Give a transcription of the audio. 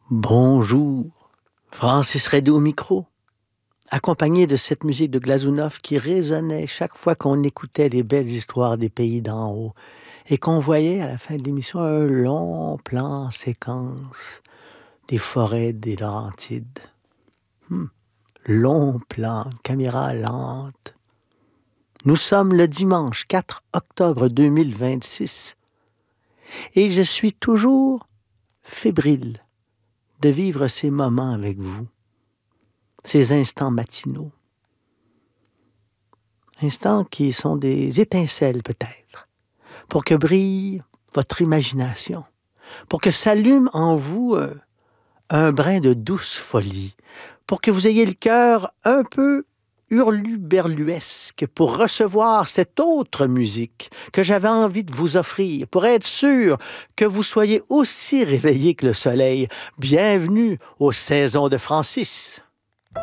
Bonjour, Francis Redé au micro, accompagné de cette musique de Glazunov qui résonnait chaque fois qu'on écoutait les belles histoires des pays d'en haut et qu'on voyait à la fin de l'émission un long plan séquence des forêts des Laurentides. Long plan, caméra lente. Nous sommes le dimanche 4 octobre 2026 et je suis toujours fébrile de vivre ces moments avec vous, ces instants matinaux. Instants qui sont des étincelles peut-être, pour que brille votre imagination, pour que s'allume en vous un brin de douce folie, pour que vous ayez le cœur un peu hurluberluesque pour recevoir cette autre musique que j'avais envie de vous offrir, pour être sûr que vous soyez aussi réveillé que le soleil. Bienvenue aux saisons de Francis.